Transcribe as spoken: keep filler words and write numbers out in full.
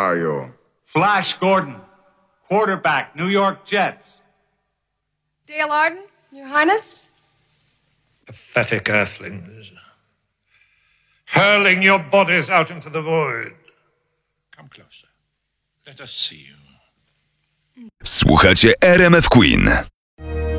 are you? Flash Gordon, quarterback, New York Jets. Dale Arden, Your Highness? Pathetic earthlings. Hurling your bodies out into the void. Come closer. Let us see you. Słuchacie R M F Queen.